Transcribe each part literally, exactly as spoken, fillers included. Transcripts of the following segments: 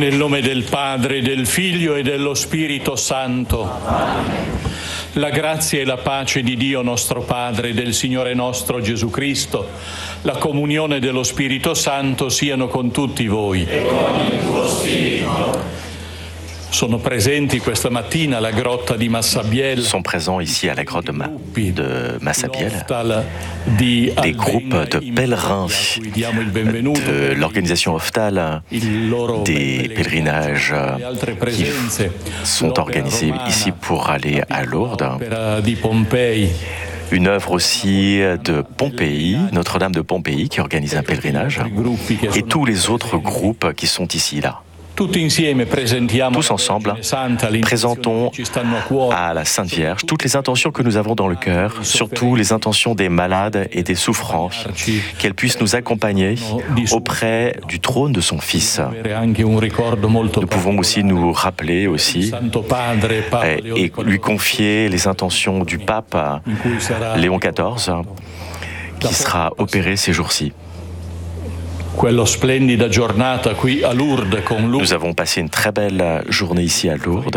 Nel nome del Padre, del Figlio e dello Spirito Santo. La grazia e la pace di Dio nostro Padre e del Signore nostro Gesù Cristo, la comunione dello Spirito Santo siano con tutti voi. E con il tuo spirito. Sono presenti questa mattina alla grotta di Massabielle. Sont présents ici à la grotte de, Ma, de Massabielle des groupes de pèlerins de l'organisation Oftal, des pèlerinages qui sont organisés ici pour aller à Lourdes. Une œuvre aussi de Pompéi, Notre-Dame de Pompéi, qui organise un pèlerinage, et tous les autres groupes qui sont ici là. Tous ensemble, présentons à la Sainte Vierge toutes les intentions que nous avons dans le cœur, surtout les intentions des malades et des souffrants, qu'elle puisse nous accompagner auprès du trône de son Fils. Nous pouvons aussi nous rappeler aussi et, et lui confier les intentions du pape Léon quatorze, qui sera opéré ces jours-ci. Nous avons passé une très belle journée ici à Lourdes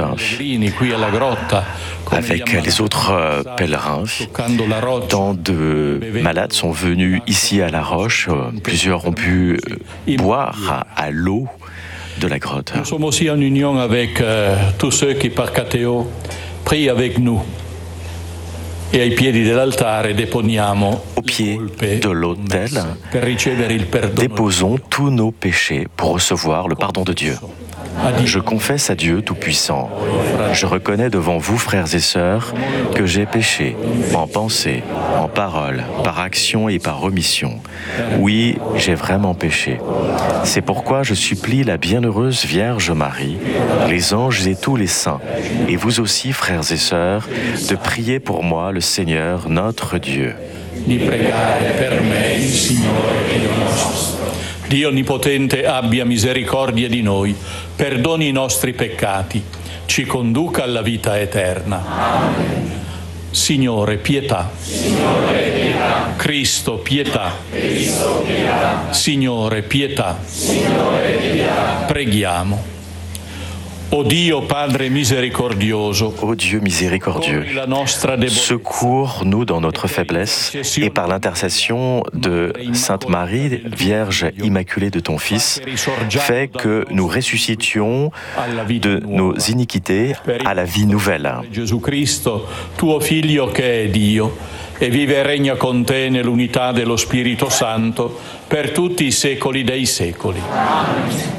avec les autres pèlerins. Tant de malades sont venus ici à la Roche. Plusieurs ont pu boire à l'eau de la grotte. Nous sommes aussi en union avec euh, tous ceux qui par catéo prient avec nous. Et ai piedi dell'altare deponiamo au pied de l'autel, déposons tous nos péchés pour recevoir le pardon de Dieu. Je confesse à Dieu Tout-Puissant. Je reconnais devant vous, frères et sœurs, que j'ai péché en pensée, en parole, par action et par omission. Oui, j'ai vraiment péché. C'est pourquoi je supplie la bienheureuse Vierge Marie, les anges et tous les saints, et vous aussi, frères et sœurs, de prier pour moi le Seigneur, notre Dieu. Di pregare per me il Signore Dio nostro. Dio Onnipotente abbia misericordia di noi, perdoni i nostri peccati, ci conduca alla vita eterna. Amen. Signore, pietà. Signore, pietà. Cristo, pietà. Cristo, pietà. Signore, pietà. Signore, pietà. Preghiamo. Ô Dio Padre misericordioso, ô Dieu miséricordieux, secours-nous dans notre faiblesse et par l'intercession de Sainte Marie, Vierge Immaculée de ton Fils, fais que nous ressuscitions de nos iniquités à la vie nouvelle. Gesù Cristo, tuo Figlio che è Dio, e vive e regna con te nell'unità dello Spirito Santo per tutti i secoli dei secoli. Amen.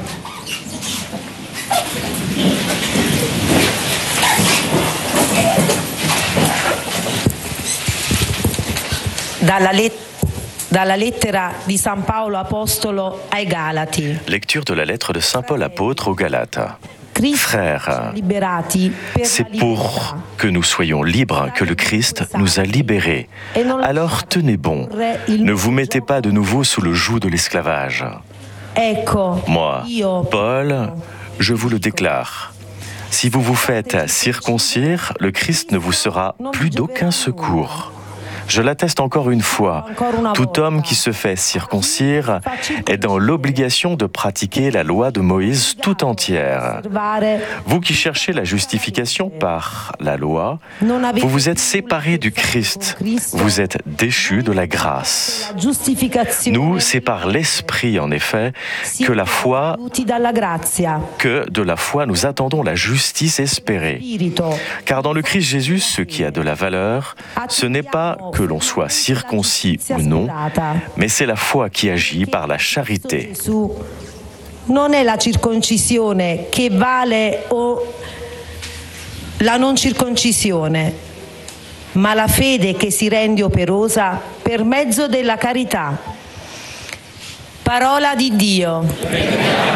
Dalla, let- dalla lettera di San Paolo Apostolo ai Galati. Lecture de la lettre de Saint Paul apôtre aux Galates. Frères, c'est pour que nous soyons libres que le Christ nous a libérés. Alors tenez bon, ne vous mettez pas de nouveau sous le joug de l'esclavage. Moi, Paul, je vous le déclare. Si vous vous faites circoncire, le Christ ne vous sera plus d'aucun secours. Je l'atteste encore une fois, tout homme qui se fait circoncire est dans l'obligation de pratiquer la loi de Moïse tout entière. Vous qui cherchez la justification par la loi, vous vous êtes séparés du Christ, vous êtes déchus de la grâce. Nous, c'est par l'Esprit en effet que la foi, que de la foi nous attendons la justice espérée. Car dans le Christ Jésus, ce qui a de la valeur, ce n'est pas que l'on soit circoncis ou non, mais c'est la foi qui agit par la charité. Non è la circoncisione che vale o la non circoncisione, ma la fede che si rende operosa per mezzo della carità. Parola di Dio.